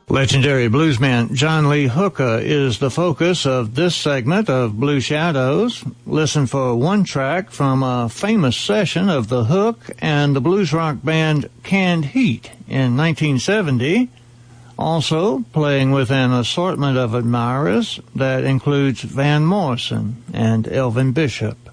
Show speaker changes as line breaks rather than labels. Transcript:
Legendary bluesman John Lee Hooker is the focus of this segment of Blue Shadows. Listen for one track from a famous session of The Hook and the blues rock band Canned Heat in 1970. Also playing with an assortment of admirers that includes Van Morrison and Elvin Bishop.